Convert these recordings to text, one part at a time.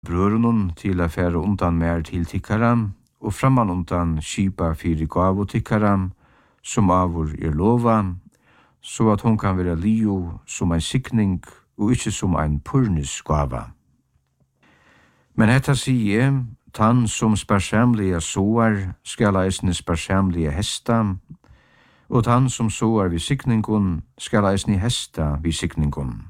brørunnen til å fære undan mer til tikkaram, og framman undan skipa fyrir gav og tikkaram, som avur lova, så at hon kan være lio som en sikning og ikke som en purnisgava. Men hetta sier, tann som sparsamlige såar skal eisne sparsamlige hesta, og tann som såar vid sikningun skal eisne hesta vid sikningun.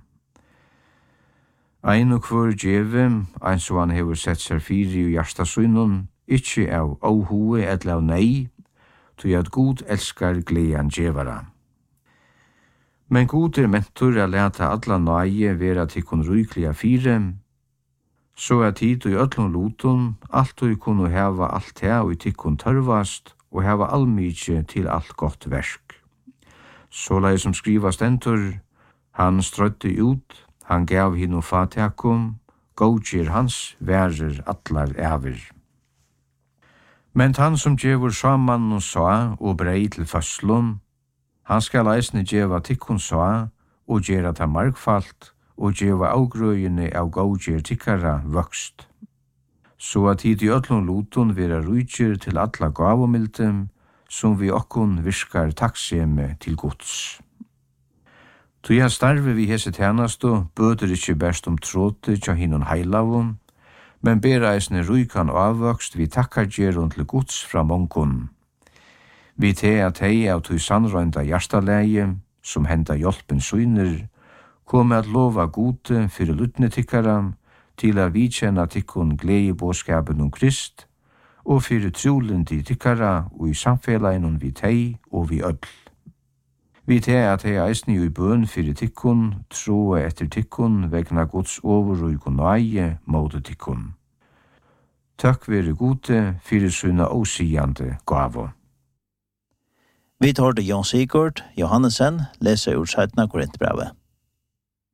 Ein og hver djeve, ein som han hever sett seg fyri i hjertasynun, ikkje av åhue eller av nei, tog at God elskar glean djevara. Men God mentor a leta alla nøye vera tikkun rykliga fyre, så at hit og i öllum lutun alt og kunnu heva alt her og tikkun tørvast og heva allmykje til alt godt versk. Såleis som skriva stendur, han strødde ut, han gav hinn fatakum, godgir hans værer allar æver. Men han som gjevur saman og sa og brei til føslun, han skal eisne gjeva tikkun sa og gjera ta markfalt og gjeva avgrøyene av godgir tikkara vøkst. Så at hit i öllum lutun vera rujtjer til alla gavumildum, som vi okkun virkar takkseme til Guds. Tu jeg starve vi hese tjenastu, bøter ikkje best tråte tja hinnon heilavun, men ber eisne rujkan avvøkst vi takkargjerun til Guds fra mongun. Vi te at hei av tu sannrøynda hjertaleie, som henda hjelpen syner, kom at lova gode fyrir lutne tikkaram, til a vidkjenna tikkun glei båskapen Krist, og fyrir trulindi tikkara og i samfellainun vi tei og vi öll. Vi te at hei eisni i bøn fyrir tikkun, troa etter tikkun, vegna Guds overrøyk og nøye måte tikkun. Takk vere gode fyrir sunna åsigande gavo. Vi tar det Jan Sigurd Johannesen, leser ur 17. Korintbrevet.